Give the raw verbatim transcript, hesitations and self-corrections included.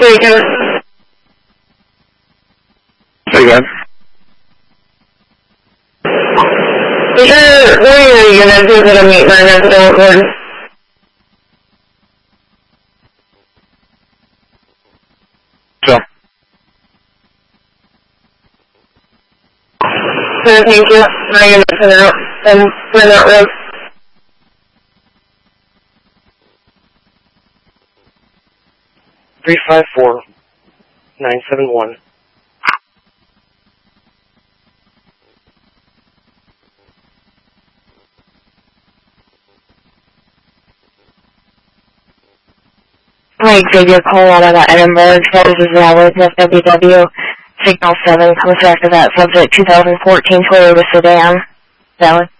Beacon. Say again. Is there, where are you going to visit a meet my resident warden? So. So, thank you. My unit's in out, and we're not road. Three five four nine seven one. Hi, Xavier Cole out of Edinburgh. Services Valley, F W W. Signal seven, comes after that subject, two thousand fourteen Toyota sedan. Valley.